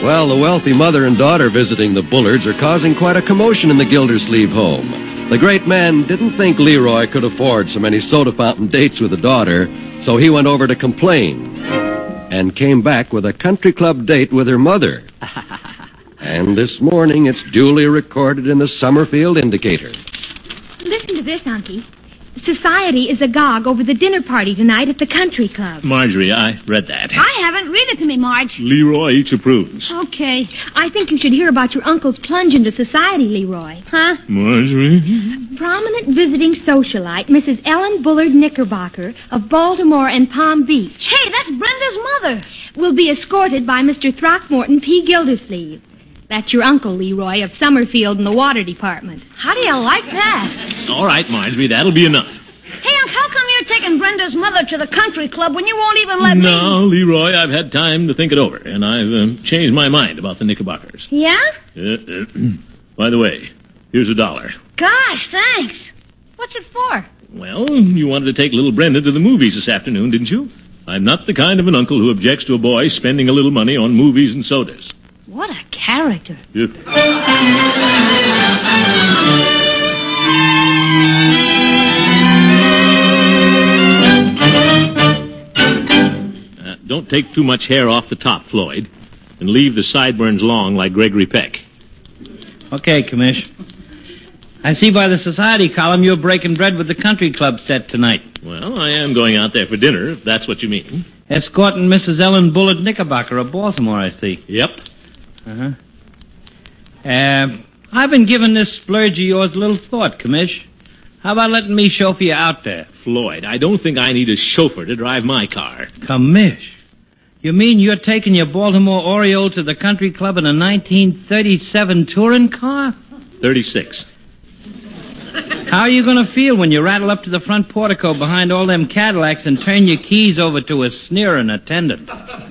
Well, the wealthy mother and daughter visiting the Bullards are causing quite a commotion in the Gildersleeve home. The great man didn't think Leroy could afford so many soda fountain dates with the daughter, so he went over to complain and came back with a country club date with her mother. And this morning it's duly recorded in the Summerfield Indicator. Listen to this, Unky. Society is agog over the dinner party tonight at the country club. Marjorie, I read that. I haven't. Read it to me, Marge. Leroy each approves. Okay. I think you should hear about your uncle's plunge into society, Leroy. Huh? Marjorie? Prominent visiting socialite, Mrs. Ellen Bullard Knickerbocker of Baltimore and Palm Beach, Hey, that's Brenda's mother. will be escorted by Mr. Throckmorton P. Gildersleeve. That's your uncle, Leroy, of Summerfield in the water department. How do you like that? All right, Marjorie, that'll be enough. Hey, Unc, how come you're taking Brenda's mother to the country club when you won't even let me? No, Leroy, I've had time to think it over, and I've changed my mind about the Knickerbockers. Yeah? By the way, here's $1. Gosh, thanks. What's it for? Well, you wanted to take little Brenda to the movies this afternoon, didn't you? I'm not the kind of an uncle who objects to a boy spending a little money on movies and sodas. What a character. Don't take too much hair off the top, Floyd, and leave the sideburns long like Gregory Peck. Okay, Commish. I see by the society column you're breaking bread with the country club set tonight. Well, I am going out there for dinner, if that's what you mean. Escorting Mrs. Ellen Bullard Knickerbocker of Baltimore, I see. Yep. Uh-huh. I've been giving this splurge of yours a little thought, Commish. How about letting me chauffeur you out there? Floyd, I don't think I need a chauffeur to drive my car. Commish, you mean you're taking your Baltimore Oriole to the country club in a 1937 touring car? 36. How are you going to feel when you rattle up to the front portico behind all them Cadillacs and turn your keys over to a sneering attendant?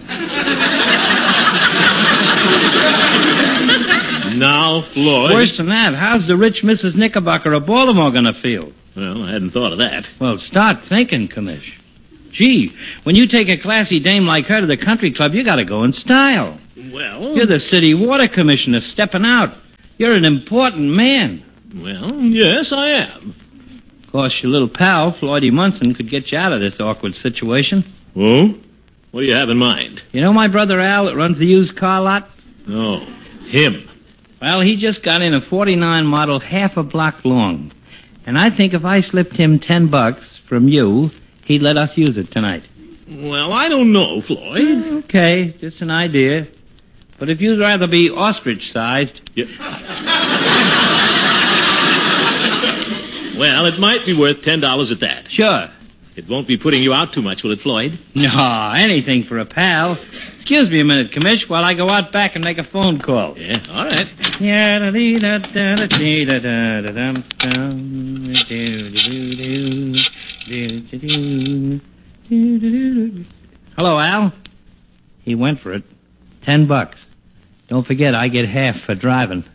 Now, Floyd... Worse than that, how's the rich Mrs. Knickerbocker of Baltimore going to feel? Well, I hadn't thought of that. Well, start thinking, Commish. Gee, when you take a classy dame like her to the country club, you got to go in style. Well... You're the city water commissioner stepping out. You're an important man. Well, yes, I am. Of course, your little pal, Floydie Munson, could get you out of this awkward situation. Oh? What do you have in mind? You know my brother Al that runs the used car lot? Oh, him. Well, he just got in a 49 model half a block long. And I think if I slipped him $10 from you, he'd let us use it tonight. Well, I don't know, Floyd. Okay, just an idea. But if you'd rather be ostrich-sized... Yeah. Well, it might be worth $10 at that. Sure. It won't be putting you out too much, will it, Floyd? No, anything for a pal. Excuse me a minute, Commish, while I go out back and make a phone call. Yeah, all right. Hello, Al. He went for it. $10. Don't forget, I get half for driving.